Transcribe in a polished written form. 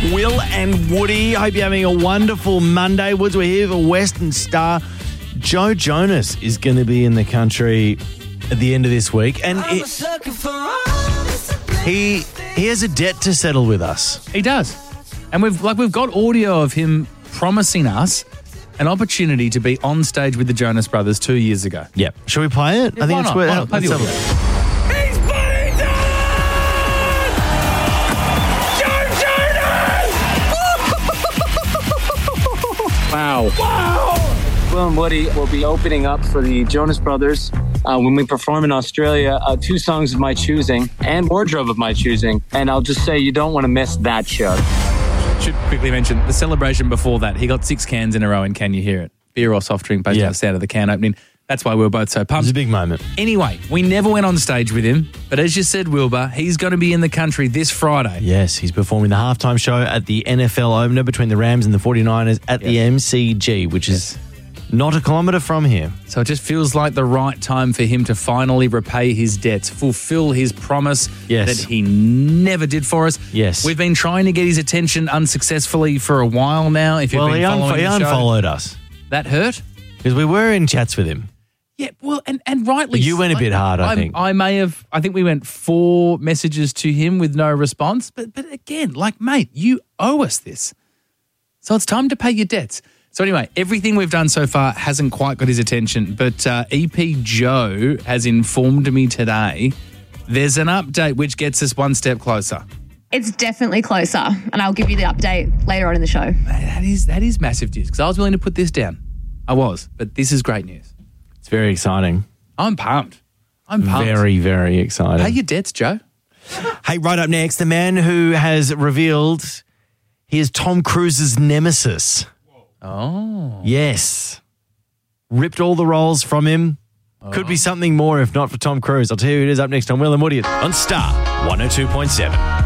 Will and Woody. Hope you're having a wonderful Monday. Woods, we're here for Western Star. Joe Jonas is going to be in the country at the end of this week, and he has a debt to settle with us. He does. And we've got audio of him promising us an opportunity to be on stage with the Jonas Brothers 2 years ago. Yep. Shall we play it? Yeah, why not? Play the audio. He's playing done! Joe Jonas! Wow. Will and Woody will be opening up for the Jonas Brothers when we perform in Australia. 2 songs of my choosing and wardrobe of my choosing. And I'll just say you don't want to miss that show. Should quickly mention the celebration before that. He got 6 cans in a row in Can You Hear It? Beer or soft drink based on the sound of the can opening. That's why we were both so pumped. It was a big moment. Anyway, we never went on stage with him, but as you said, Wilbur, he's going to be in the country this Friday. Yes, he's performing the halftime show at the NFL opener between the Rams and the 49ers at the MCG, which is not a kilometre from here. So it just feels like the right time for him to finally repay his debts, fulfill his promise that he never did for us. Yes. We've been trying to get his attention unsuccessfully for a while now. If you've been following he the show. unfollowed us. That hurt? Because we were in chats with him. Yeah, well, and rightly. You went a bit hard, I think. I think we went 4 messages to him with no response. But again, mate, you owe us this. So it's time to pay your debts. So anyway, everything we've done so far hasn't quite got his attention, but EP Joe has informed me today there's an update which gets us one step closer. It's definitely closer, and I'll give you the update later on in the show. That is massive news, because I was willing to put this down. I was, but this is great news. It's very exciting. I'm pumped. I'm pumped. Very, very exciting. Pay your debts, Joe. Hey, right up next, the man who has revealed he is Tom Cruise's nemesis. Oh. Yes. Ripped all the roles from him. Could be something more if not for Tom Cruise. I'll tell you who it is up next on Will and Woody on Star 102.7.